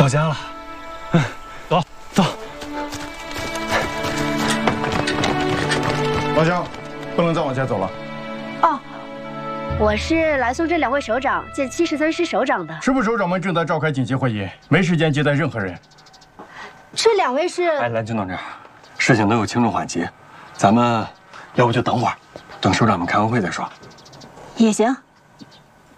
到家了。走走。 老乡，不能再往前走了。 哦，我是来送这2位首长见73师首长的。 师部首长们正在召开紧急会议，没时间接待任何人。 这2位是？ 哎，蓝军同志，事情都有轻重缓急，咱们要不就等会儿，等首长们开完会再说。 也行。